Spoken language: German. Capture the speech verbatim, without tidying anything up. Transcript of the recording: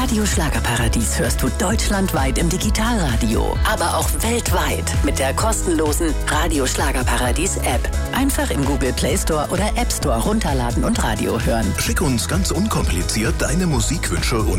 Radio Schlagerparadies hörst du deutschlandweit im Digitalradio, aber auch weltweit mit der kostenlosen Radio Schlagerparadies App. Einfach im Google Play Store oder App Store runterladen und Radio hören. Schick uns ganz unkompliziert deine Musikwünsche und